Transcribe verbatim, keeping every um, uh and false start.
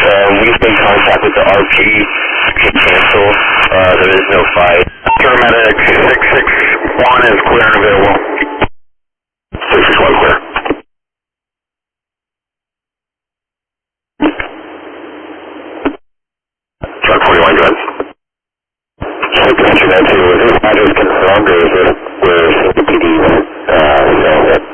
Um, we've been in contact with the R P to cancel. Uh, there is no fight. Paramedic six six one is clear and available. six six one clear. Truck forty-one, go ahead. Just like to mention that too, is this address confirmed or is it where the P D uh, saying that